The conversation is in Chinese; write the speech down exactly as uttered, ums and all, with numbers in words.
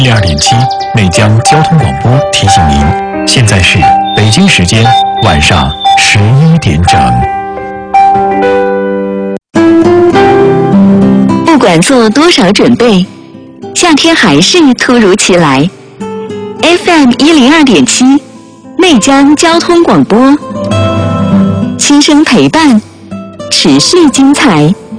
一二点七，内江交通广播提醒您，现在是北京时间晚上十一点整。 不管做多少准备，夏天还是突如其来。F M 一零二点七，内江交通广播，轻声陪伴，持续精彩。